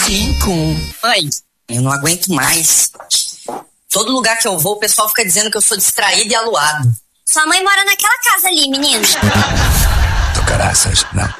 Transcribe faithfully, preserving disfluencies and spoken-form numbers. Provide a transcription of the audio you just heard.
cinco. Mãe, eu não aguento mais. Todo lugar que eu vou, o pessoal fica dizendo que eu sou distraído e aluado. Sua mãe mora naquela casa ali, menino. Do caraças, não.